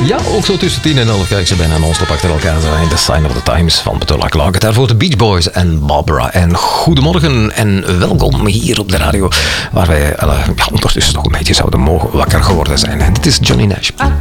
Ja, ook zo tussen 10 en 11 kijk ze bijna non-stop achter elkaar zijn. The Sign of the Times van Petula Clark. Daarvoor de Beach Boys en Barbara. En goedemorgen en welkom hier op de radio. Waar wij ondertussen nog een beetje zouden mogen wakker geworden zijn. En dit is Johnny Nash.